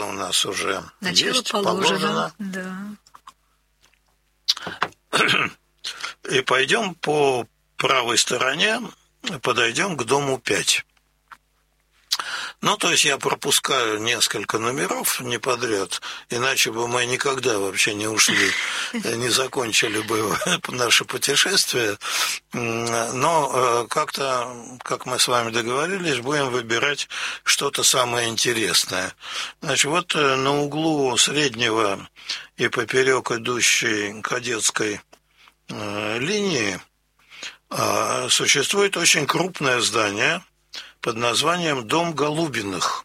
у нас уже начало есть, положено. Да. И пойдем по правой стороне, подойдем к дому 5. Ну, то есть я пропускаю несколько номеров не подряд, иначе бы мы никогда вообще не ушли, не закончили бы наше путешествие. Но как-то, как мы с вами договорились, будем выбирать что-то самое интересное. Значит, вот на углу среднего и поперек идущей кадетской линии существует очень крупное здание под названием «Дом Голубиных».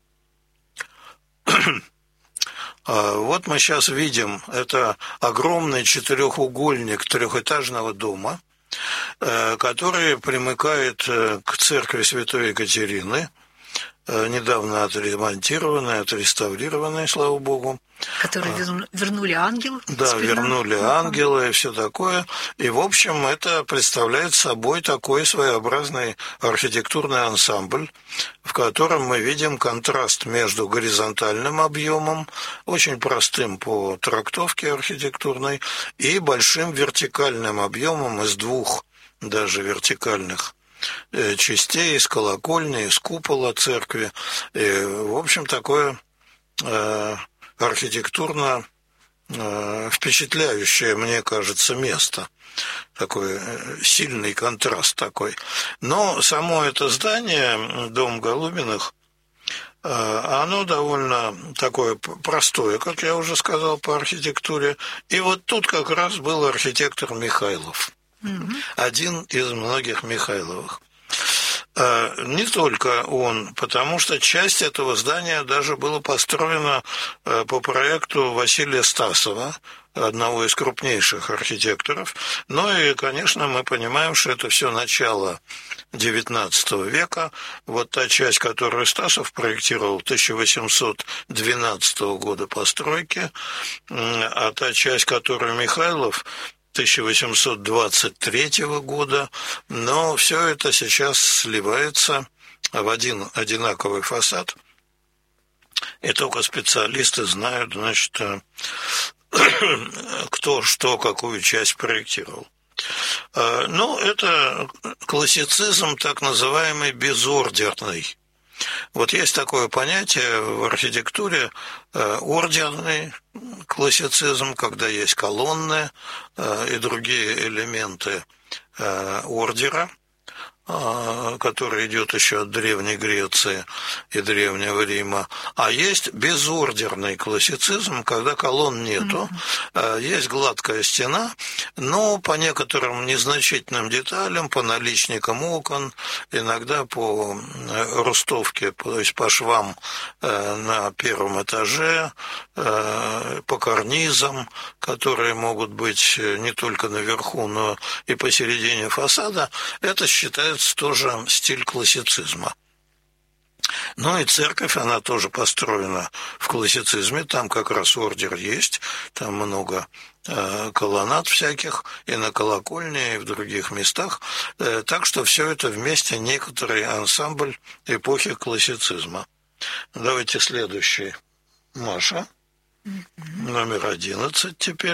Вот мы сейчас видим, это огромный четырехугольник трехэтажного дома, который примыкает к церкви Святой Екатерины, недавно отремонтированной, отреставрированной, слава Богу. Который вернули ангелы. Да, вернули ангелы и все такое. И, в общем, это представляет собой такой своеобразный архитектурный ансамбль, в котором мы видим контраст между горизонтальным объемом, очень простым по трактовке архитектурной, и большим вертикальным объемом из двух даже вертикальных частей, из колокольни, из купола церкви. И, в общем, такое архитектурно впечатляющее, мне кажется, место. Такой сильный контраст такой. Но само это здание, дом Голубиных, оно довольно такое простое, как я уже сказал, по архитектуре. И вот тут как раз был архитектор Михайлов. Один из многих Михайловых. Не только он, потому что часть этого здания даже была построена по проекту Василия Стасова, одного из крупнейших архитекторов. Ну и, конечно, мы понимаем, что это все начало XIX века. Вот та часть, которую Стасов проектировал, 1812 года постройки, а та часть, которую Михайлов 1823 года, но все это сейчас сливается в один одинаковый фасад, и только специалисты знают, значит, кто что, какую часть проектировал. Ну, это классицизм так называемый безордерный. Вот есть такое понятие в архитектуре ордерный классицизм, когда есть колонны и другие элементы ордера, который идет еще от Древней Греции и Древнего Рима, а есть безордерный классицизм, когда колонн нету, есть гладкая стена, но по некоторым незначительным деталям, по наличникам окон, иногда по рустовке, то есть по швам на первом этаже, по карнизам, которые могут быть не только наверху, но и посередине фасада, это считается тоже стиль классицизма. Ну и церковь, она тоже построена в классицизме, там как раз ордер есть, там много колоннад всяких и на колокольне, и в других местах, так что все это вместе некоторый ансамбль эпохи классицизма. Давайте следующий. Маша, номер 11 теперь.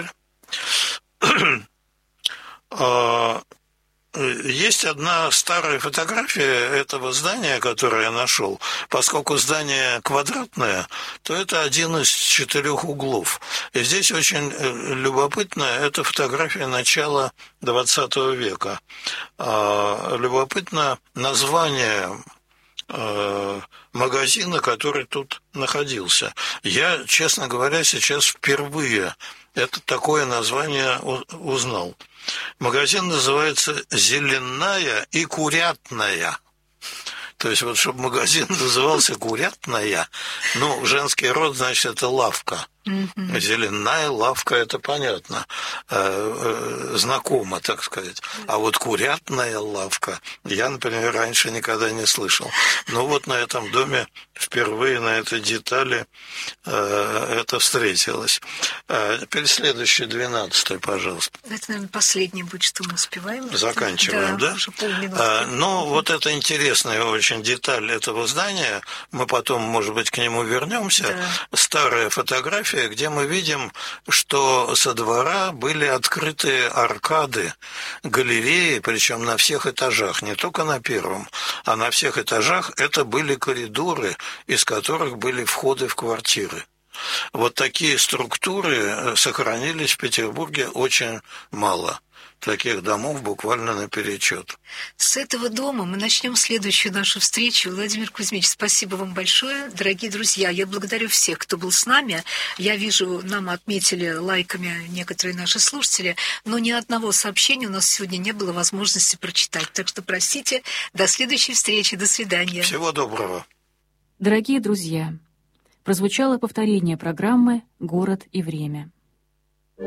Есть одна старая фотография этого здания, которую я нашел. Поскольку здание квадратное, то это один из 4 углов. И здесь очень любопытно, это фотография начала XX века. Любопытно название магазина, который тут находился. Я, честно говоря, сейчас впервые это такое название узнал. Магазин называется «Зеленая и курятная». То есть, вот чтобы магазин назывался «Курятная», ну, женский род, значит, это лавка. Земляная лавка – это понятно, знакомо, так сказать. А вот курятная лавка я, например, раньше никогда не слышал. Но вот на этом доме впервые на этой детали это встретилось. Теперь следующий, 12-й, пожалуйста. Это, наверное, последний будет, что мы успеваем. Заканчиваем, да? Уже полминуты. Ну, вот это интересная очень деталь этого здания. Мы потом, может быть, к нему вернемся. Да. Старая фотография, где мы видим, что со двора были открыты аркады, галереи, причем на всех этажах, не только на первом, а на всех этажах это были коридоры, из которых были входы в квартиры. Вот такие структуры сохранились в Петербурге очень мало. Таких домов буквально наперечет. С этого дома мы начнем следующую нашу встречу. Владимир Кузьмич, спасибо вам большое. Дорогие друзья, я благодарю всех, кто был с нами. Я вижу, нам отметили лайками некоторые наши слушатели, но ни одного сообщения у нас сегодня не было возможности прочитать. Так что простите. До следующей встречи. До свидания. Всего доброго. Дорогие друзья, прозвучало повторение программы «Город и время».